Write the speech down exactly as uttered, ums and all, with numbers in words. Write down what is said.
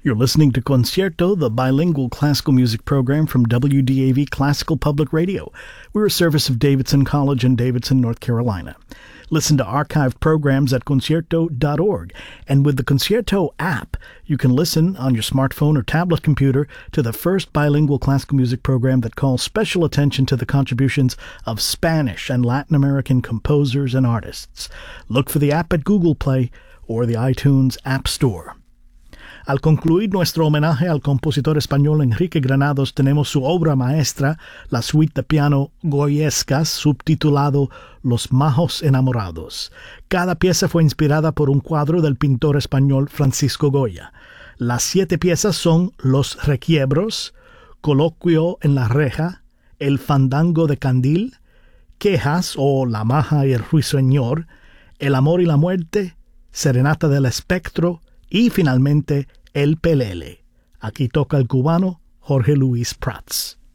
You're listening to Concierto, the bilingual classical music program from W D A V Classical Public Radio. We're a service of Davidson College in Davidson, North Carolina. Listen to archived programs at concierto dot org. And with the Concierto app, you can listen on your smartphone or tablet computer to the first bilingual classical music program that calls special attention to the contributions of Spanish and Latin American composers and artists. Look for the app at Google Play or the iTunes App Store. Al concluir nuestro homenaje al compositor español Enrique Granados, tenemos su obra maestra, la suite de piano Goyescas, subtitulado Los Majos Enamorados. Cada pieza fue inspirada por un cuadro del pintor español Francisco Goya. Las siete piezas son Los Requiebros, Coloquio en la Reja, El Fandango de Candil, Quejas o La Maja y el Ruiseñor, El Amor y la Muerte, Serenata del Espectro, y finalmente, El Pelele. Aquí toca el cubano Jorge Luis Prats.